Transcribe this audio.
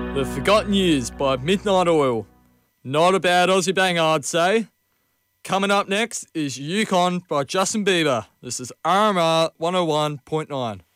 The Forgotten Years by Midnight Oil. Not a bad Aussie banger, I'd say. Coming up next is Yukon by Justin Bieber. This is RMR 101.9.